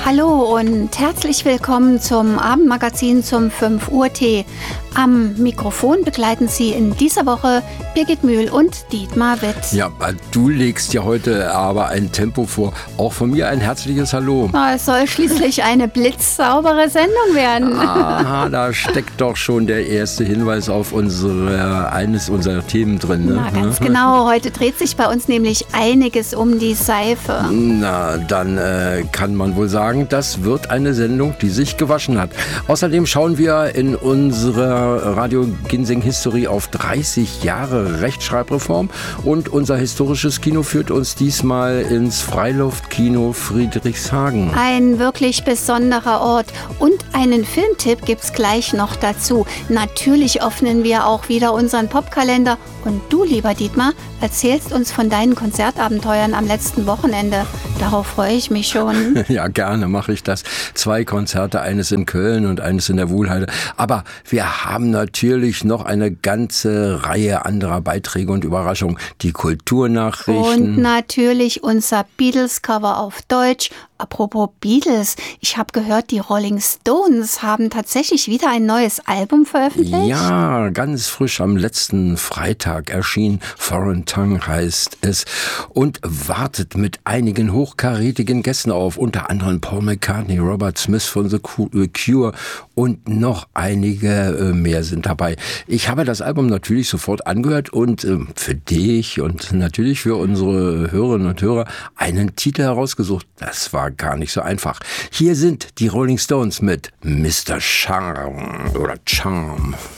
Hallo und herzlich willkommen zum Abendmagazin zum 5 Uhr Tee. Am Mikrofon begleiten Sie in dieser Woche Birgit Mühl und Dietmar Witt. Ja, du legst ja heute aber ein Tempo vor. Auch von mir ein herzliches Hallo. Es soll schließlich eine blitzsaubere Sendung werden. Aha, da steckt doch schon der erste Hinweis auf eines unserer Themen drin. Ne? Na, ganz genau. Heute dreht sich bei uns nämlich einiges um die Seife. Na, dann kann man wohl sagen, das wird eine Sendung, die sich gewaschen hat. Außerdem schauen wir in unserer Radio Ginseng History auf 30 Jahre Rechtschreibreform und unser historisches Kino führt uns diesmal ins Freiluftkino Friedrichshagen. Ein wirklich besonderer Ort und einen Filmtipp gibt's gleich noch dazu. Natürlich öffnen wir auch wieder unseren Popkalender und du, lieber Dietmar, erzählst uns von deinen Konzertabenteuern am letzten Wochenende. Darauf freue ich mich schon. Ja, gerne mache ich das. 2 Konzerte, eines in Köln und eines in der Wuhlheide. Aber wir haben natürlich noch eine ganze Reihe anderer Beiträge und Überraschungen. Die Kulturnachrichten. Und natürlich unser Beatles-Cover auf Deutsch. Apropos Beatles, ich habe gehört, die Rolling Stones haben tatsächlich wieder ein neues Album veröffentlicht. Ja, ganz frisch am letzten Freitag erschien. Foreign Tongue heißt es und wartet mit einigen hochkarätigen Gästen auf, unter anderem Paul McCartney, Robert Smith von The Cure und noch einige mehr sind dabei. Ich habe das Album natürlich sofort angehört und für dich und natürlich für unsere Hörerinnen und Hörer einen Titel herausgesucht. Das war gar nicht so einfach. Hier sind die Rolling Stones mit Mr. Charm oder Charm.